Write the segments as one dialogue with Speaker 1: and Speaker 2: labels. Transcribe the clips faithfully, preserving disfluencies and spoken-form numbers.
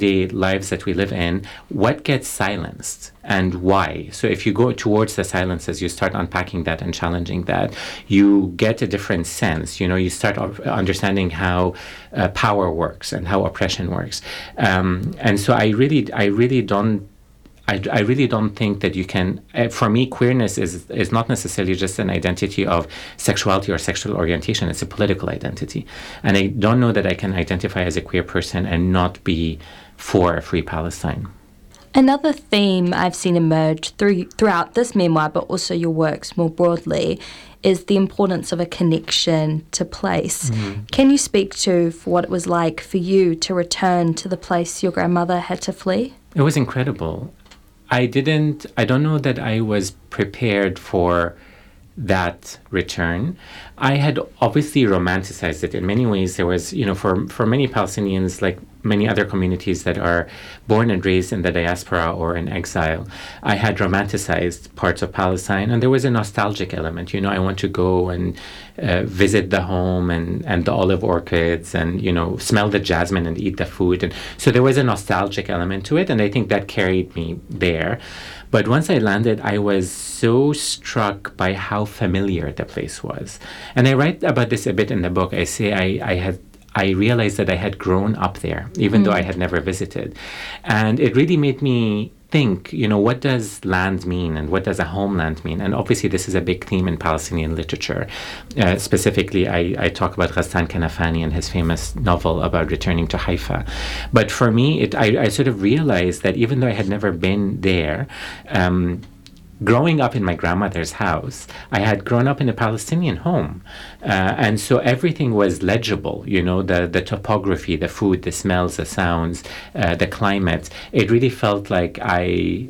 Speaker 1: the lives that we live in, what gets silenced and why. So if you go towards the silences, you start unpacking that and challenging that, you get a different sense. You know, you start understanding how uh, power works and how oppression works. Um, and so I really, I really don't I, I really don't think that you can, uh, for me, queerness is is not necessarily just an identity of sexuality or sexual orientation. It's a political identity. And I don't know that I can identify as a queer person and not be for a free Palestine.
Speaker 2: Another theme I've seen emerge through, throughout this memoir, but also your works more broadly, is the importance of a connection to place. Mm-hmm. Can you speak to for what it was like for you to return to the place your grandmother had to flee?
Speaker 1: It was incredible. I didn't, I don't know that I was prepared for that return. I had obviously romanticized it in many ways. There was, you know, for, for many Palestinians, like many other communities that are born and raised in the diaspora or in exile, I had romanticized parts of Palestine, and there was a nostalgic element. You know, I want to go and uh, visit the home and, and the olive orchards and, you know, smell the jasmine and eat the food. And so there was a nostalgic element to it, and I think that carried me there. But once I landed, I was so struck by how familiar the place was. And I write about this a bit in the book. I say I, I had I realized that I had grown up there, even mm. though I had never visited. And it really made me think, you know, what does land mean and what does a homeland mean? And obviously this is a big theme in Palestinian literature. Uh, specifically, I, I talk about Ghassan Kanafani and his famous novel about returning to Haifa. But for me, it, I, I sort of realized that even though I had never been there, um, growing up in my grandmother's house, I had grown up in a Palestinian home. Uh, and so everything was legible, you know, the, the topography, the food, the smells, the sounds, uh, the climate. It really felt like I,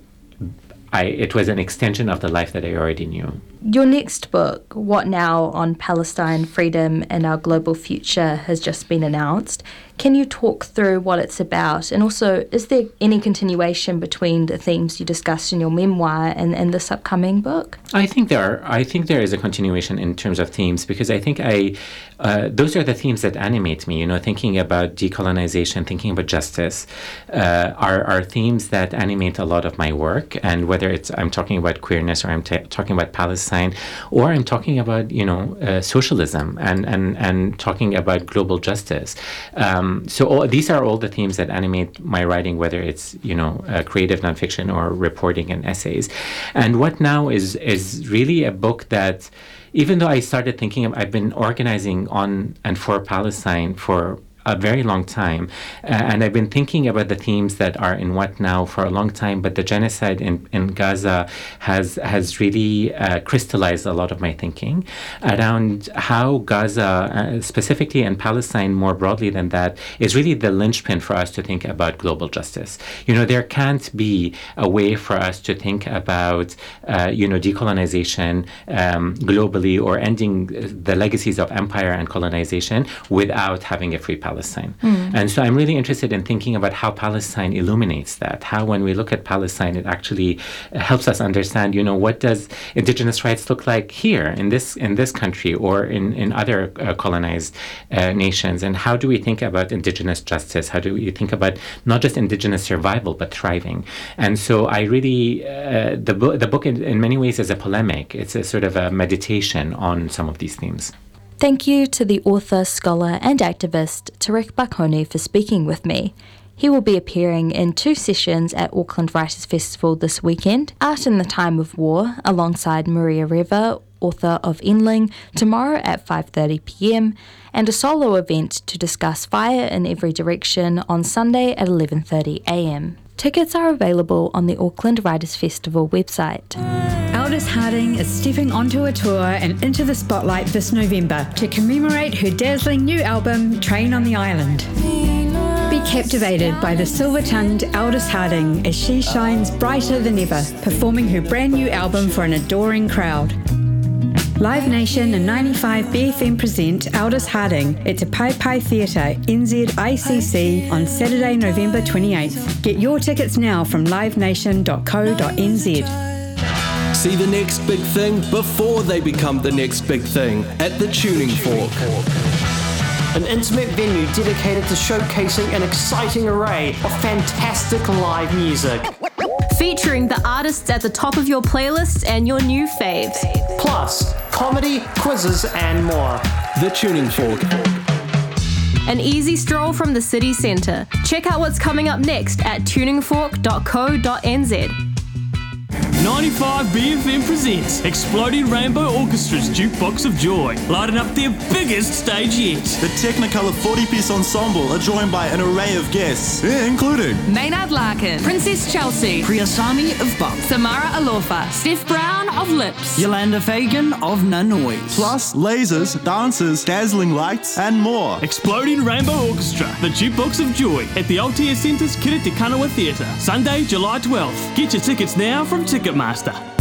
Speaker 1: I, it was an extension of the life that I already knew.
Speaker 2: Your next book, What Now? On Palestine, Freedom and Our Global Future, has just been announced. Can you talk through what it's about? And also, is there any continuation between the themes you discussed in your memoir and, and this upcoming book?
Speaker 1: I think there are. I think there is a continuation in terms of themes, because I think I, uh, those are the themes that animate me. You know, thinking about decolonization, thinking about justice, uh, are are themes that animate a lot of my work. And whether it's I'm talking about queerness or I'm t- talking about Palestine, or I'm talking about, you know, uh, socialism and and and talking about global justice. Um, so all, these are all the themes that animate my writing, whether it's, you know, uh, creative nonfiction or reporting and essays. And What Now is is really a book that, even though I started thinking of, I've been organizing on and for Palestine for a very long time, uh, and I've been thinking about the themes that are in What Now for a long time, but the genocide in, in Gaza has has really uh, crystallized a lot of my thinking around how Gaza, uh, specifically and Palestine more broadly than that, is really the linchpin for us to think about global justice. You know, there can't be a way for us to think about, uh, you know, decolonization um, globally or ending the legacies of empire and colonization without having a free Palestine. Palestine. Mm. And so I'm really interested in thinking about how Palestine illuminates that, how when we look at Palestine, it actually helps us understand, you know, what does indigenous rights look like here in this in this country or in, in other uh, colonized uh, nations, and how do we think about indigenous justice? How do we think about not just indigenous survival, but thriving? And so I really, uh, the, bo- the book in, in many ways is a polemic. It's a sort of a meditation on some of these themes.
Speaker 2: Thank you to the author, scholar and activist Tarek Bakhoni for speaking with me. He will be appearing in two sessions at Auckland Writers' Festival this weekend, Art in the Time of War, alongside Maria Reva, author of Endling, tomorrow at five thirty p.m, and a solo event to discuss Fire in Every Direction on Sunday at eleven thirty a.m. Tickets are available on the Auckland Writers' Festival website.
Speaker 3: Aldous Harding is stepping onto a tour and into the spotlight this November to commemorate her dazzling new album, Train on the Island. Be captivated by the silver-tongued Aldous Harding as she shines brighter than ever, performing her brand new album for an adoring crowd. Live Nation and ninety-five B F M present Aldous Harding at Te Pai Pai Theatre, N Z I C C, on Saturday, November twenty-eighth. Get your tickets now from live nation dot co dot n z.
Speaker 4: See the next big thing before they become the next big thing at the Tuning Fork.
Speaker 5: an intimate venue dedicated to showcasing an exciting array of fantastic live music.
Speaker 6: Featuring the artists at the top of your playlist and your new faves.
Speaker 5: Plus, comedy, quizzes, and more.
Speaker 4: The Tuning Fork.
Speaker 6: An easy stroll from the city centre. Check out what's coming up next at tuning fork dot co dot n z.
Speaker 7: ninety-five B F M presents Exploding Rainbow Orchestra's Jukebox of Joy, lighting up their biggest stage yet.
Speaker 8: The Technicolor forty-piece ensemble are joined by an array of guests, including
Speaker 9: Maynard Larkin, Princess Chelsea,
Speaker 10: Priyasami of Bop,
Speaker 9: Samara Alofa, Steph Brown of Lips,
Speaker 10: Yolanda Fagan of No Noise,
Speaker 8: plus lasers, dancers, dazzling lights, and more.
Speaker 7: Exploding Rainbow Orchestra, the Jukebox of Joy at the Aotea Centre's Kiritikanawa Theatre, Sunday, July twelfth. Get your tickets now from Ticketmaster.